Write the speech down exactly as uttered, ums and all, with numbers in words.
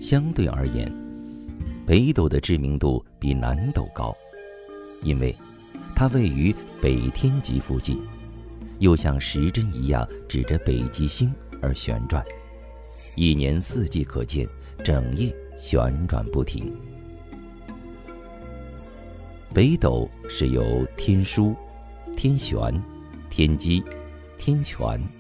相对而言，北斗的知名度比南斗高，因为它位于北天极附近，又像时针一样指着北极星而旋转，一年四季可见，整夜旋转不停。北斗是由天枢、天璇、天机、天权、